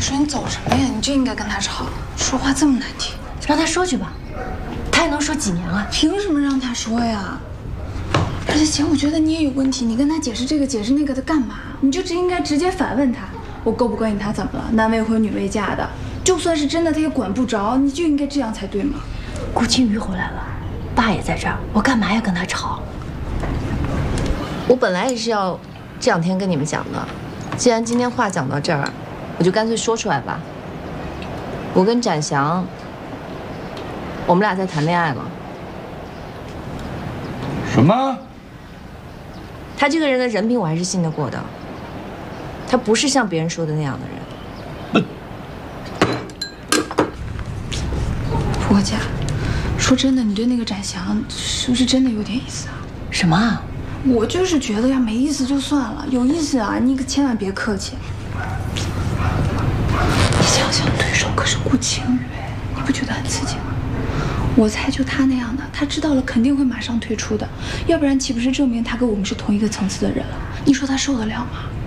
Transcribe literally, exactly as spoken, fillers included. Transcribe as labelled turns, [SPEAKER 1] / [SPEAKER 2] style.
[SPEAKER 1] 说你走什么呀？你就应该跟他吵，说话这么难听，
[SPEAKER 2] 让他说去吧，他还能说几年啊？
[SPEAKER 1] 凭什么让他说呀？而且姐，我觉得你也有问题，你跟他解释这个解释那个的干嘛？你就只应该直接反问他，我勾不勾引他怎么了？男未婚女未嫁的，就算是真的，他也管不着，你就应该这样才对嘛。
[SPEAKER 2] 顾青瑜回来了，爸也在这儿，我干嘛要跟他吵？
[SPEAKER 3] 我本来也是要这两天跟你们讲的，既然今天话讲到这儿，我就干脆说出来吧。我跟展翔，我们俩在谈恋爱了。
[SPEAKER 4] 什么？
[SPEAKER 3] 他这个人的人品我还是信得过的，他不是像别人说的那样的人。
[SPEAKER 1] 不过姐，说真的，你对那个展翔是不是真的有点意思啊？
[SPEAKER 2] 什么啊？
[SPEAKER 1] 我就是觉得呀，没意思就算了，有意思啊，你可千万别客气。你想想，对手可是顾青宇，你不觉得很刺激吗？我猜就他那样的，他知道了肯定会马上退出的，要不然岂不是证明他跟我们是同一个层次的人了？你说他受得了吗？